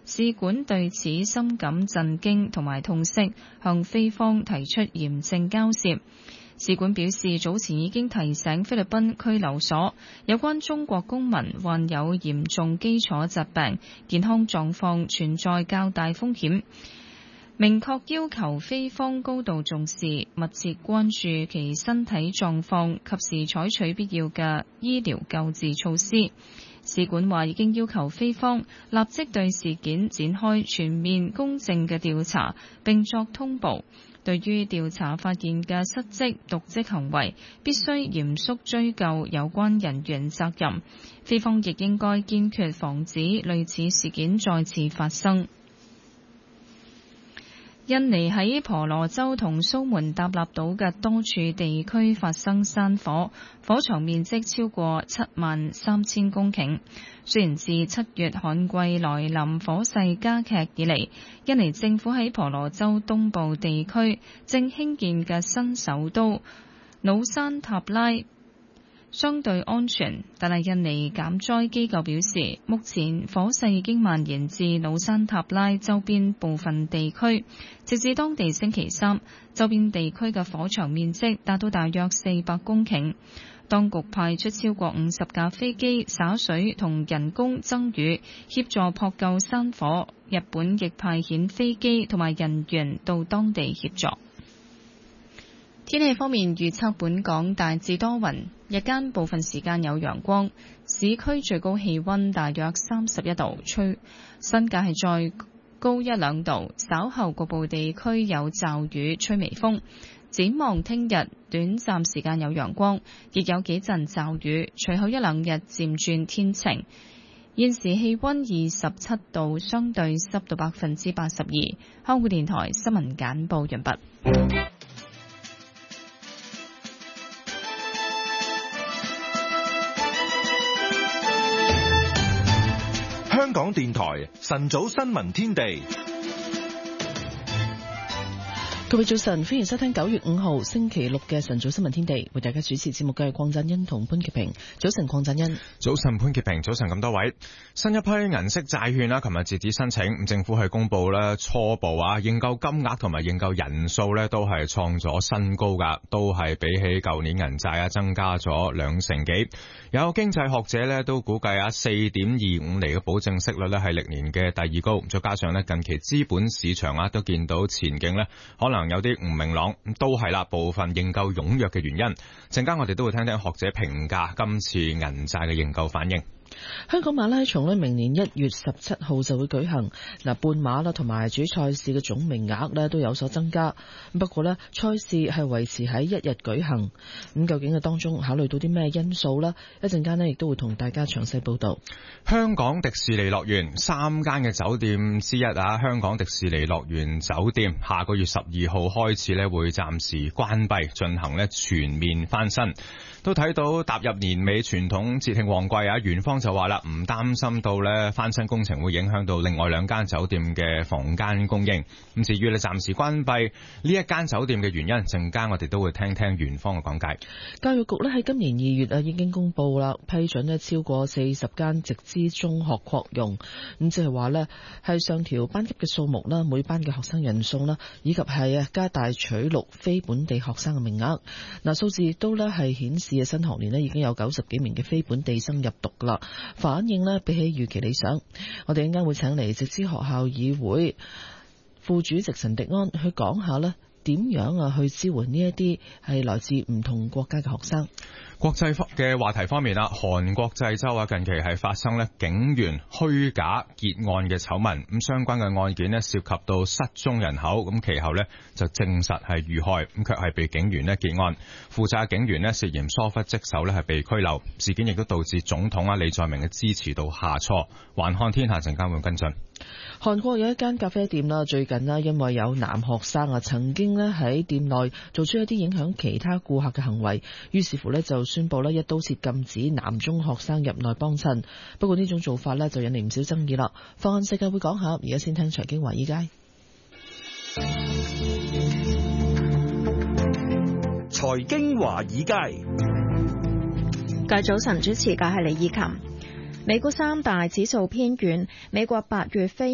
使館對此深感震驚同埋痛惜，向菲方提出嚴正交涉。使館表示，早前已經提醒菲律賓拘留所有關中國公民患有嚴重基礎疾病，健康狀況存在較大風險，明確要求菲方高度重視，密切關注其身體狀況，及時採取必要嘅醫療救治措施。使館話已經要求菲方立即對事件展開全面公正嘅調查，並作通報。對於調查發現嘅失職、瀆職行為，必須嚴肅追究有關人員責任。菲方亦應該堅決防止類似事件再次發生。印尼喺婆羅洲同蘇門答臘島嘅多處地區發生山火，火場面積超過73000公頃。雖然自7月旱季來臨、火勢加劇以嚟，印尼政府喺婆羅洲東部地區正興建嘅新首都努山塔拉相對安全，但係印尼減災機構表示，目前火勢已經蔓延至努山塔拉周邊部分地區，直至當地星期三，周邊地區嘅火場面積達到大約400公頃。當局派出超過50架飛機灑水同人工增雨，協助撲救山火。日本亦派遣飛機同埋人員到當地協助。天氣方面預測，本港大致多雲，日間部分時間有陽光，市區最高氣溫大約31度，新界係再高1-2度，稍後局部地區有驟雨，吹微風。展望聽日短暫時間有陽光，亦有幾陣驟雨，隨後1-2日漸轉天晴。現時氣溫27度，相對濕度82%。香港電台新聞簡報完畢。 香港電台晨早新聞天地， 各位早晨，歡迎收聽9月5號星期六嘅晨早新聞天地，為大家主持節目嘅係鄺振欣同潘潔平。早晨，鄺振欣。 早晨，潘潔平。早晨，咁多位。新一批銀色債券啦，琴日截止申請，政府係公布咧初步認購金額同埋認購人數咧都係創咗新高噶，都係比起舊年銀債增加咗2成幾。有經濟學者咧都估計4.25厘嘅保證息率咧係歷年嘅第二高，再加上咧近期資本市場都見到前景咧可能有啲唔明朗，都係啦部分認購踴躍嘅原因。陣間我哋都會聽聽學者評價今次銀債嘅認購反應。 香港馬拉松咧，明年1月17號就會舉行。半馬啦，同埋主賽事嘅總名額咧都有所增加。不過咧，賽事係維持喺1日舉行。咁究竟當中考慮到啲咩因素呢？一陣間咧亦都會同大家詳細報道。 香港迪士尼樂園3間嘅酒店之一香港迪士尼樂園酒店下個月12號開始咧會暫時關閉，進行咧全面翻新。都睇到踏入年尾傳統節慶旺季園方就話啦，唔擔心到咧翻新工程會影響到另外2間酒店嘅房間供應。咁至於咧暫時關閉呢一間酒店嘅原因，陣間我哋都會聽聽園方嘅講解。 教育局咧喺今年2月已經公布啦，批准咧超過40間直資中學擴容。咁即係話咧係上調班級嘅數目啦，每班嘅學生人數啦，以及係加大取錄非本地學生嘅名額。數字亦都咧係顯示嘅新學年咧已經有90幾名嘅非本地生入讀啦。反應呢比起預期理想。我哋陣間會請嚟直資學校議會副主席陳迪安去講下呢點樣去支援呢一啲係來自唔同國家嘅學生。 國際嘅話題方面韓國濟州近期係發生警員虛假結案嘅醜聞，咁相關嘅案件涉及到失蹤人口，咁其後就證實係遇害，咁卻係被警員結案，負責警員涉嫌疏忽職守係被拘留，事件亦都導致總統李在明嘅支持度下挫。環看天下陣間會跟進。 韓國有一間咖啡店啦，最近因為有男學生曾經喺店內做出一啲影響其他顧客嘅行為，於是乎就宣布一刀切禁止男中學生入內幫襯。不過呢種做法就引嚟唔少爭議啦。放眼世界會講下，而家先聽財經華爾街。 財經華爾街， 各位早晨，主持嘅係李以琴。美股三大指數偏軟，美國8月非